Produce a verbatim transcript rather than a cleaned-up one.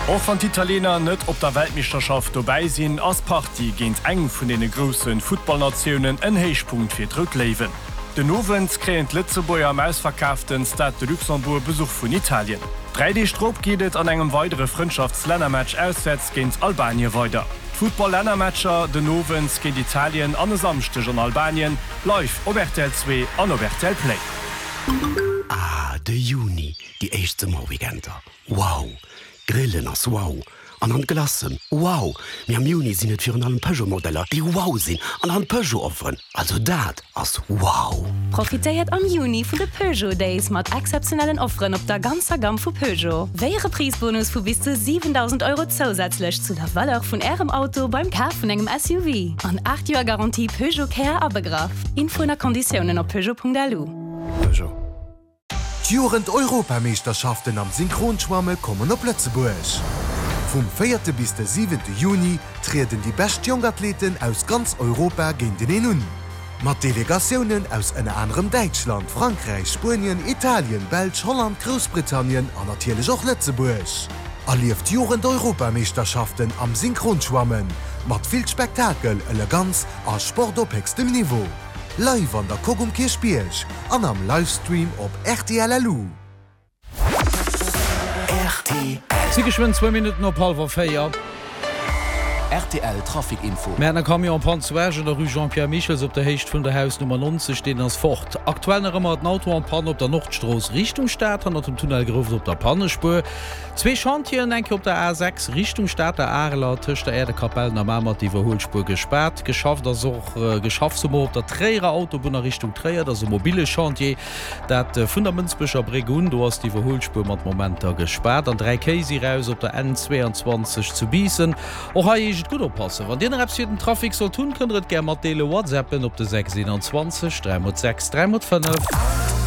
Auch van Italiener net op der Weltmeisterschaft vorbei sind als Party gehen eng von den großen Footballnationen en Heichpunkt für Rückleben. Den Novens krent Litzebuer am ausverkauften Stade de Luxembourg Besuch von Italien. drei D Strop geht an engem weitere Freundschaftsländermatch auswärts gehen Albanien weiter. Football-Ländermatcher den Novens geht Italien an Samstag an Albanien live op R T L zwei an op R T L Play. Ah, de Juni, die echte Morwigenter. Wow! Grillen ass wow, an an Glassen, wow, mir am Juni sinnet fir allen Peugeot-Modeller, die wow sinn, an an Peugeot offeren, also dat ass wow. Profitéiert am Juni vun de Peugeot Days mat exceptionellen Offeren op der ganzer Gam vu Peugeot. Wéiere Prisbonus vu bis zu siebentausend Euro zusätzlich zu der Waller vun Ärem Auto beim Kaf vun engem S U V. An acht Joer Garantie Peugeot Care abegraf. Info der Konditionen op peugeot punkt l u. Peugeot. Jurend Europameisterschaften am Synchronschwamme kommen op Lützeburg. Vom vierten bis den siebenten Juni treten die besten Jungathleten aus ganz Europa gegen den nun. Mit Delegationen aus einem anderen Deutschland, Frankreich, Spanien, Italien, Belgien, Holland, Großbritannien und natürlich auch Lützeburg. Erlebt Jurend Europameisterschaften am Synchronschwammen mit viel Spektakel, Eleganz und Sport auf höchstem Niveau. Live an der Kogumkirchbierch an am Livestream op R T L L U. R T L. Sie geschwind zwei Minuten op halber Feier. R T L Trafikinfo. Mäner kam ja an Panzwerge der Rue Jean-Pierre Michels op der Hecht vun der Haus Nummer neunzig stehen als fort. Aktuell ëmmer d Auto an Pan op der Nordstraße Richtung Stadt an dem Tunnel gerufen op der Pannespur. Zwei Chantien enke op der A sechs Richtung Stadt der Areler Tisch der Erdekapellen am Mammer die Verholspur gesperrt. Geschafft das auch äh, geschafft zum op der Träger Autobunner Richtung Träger, das mobile Chantier dat äh, Fundamentsbischer Bregun du hast die Verholspur mat Momenter gesperrt an drei Käsi raus op der N zweiundzwanzig zu biesen. Och ha gut oppassen. Wann den den Trafik soll tun, könnt ger mat Tele WhatsAppen op de sechs einundzwanzig drei sechs drei fünf.